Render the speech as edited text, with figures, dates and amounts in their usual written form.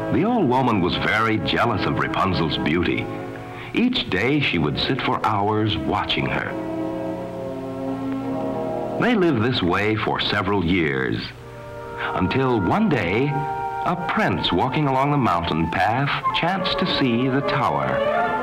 The old woman was very jealous of Rapunzel's beauty. Each day she would sit for hours watching her. They lived this way for several years, until one day, a prince walking along the mountain path chanced to see the tower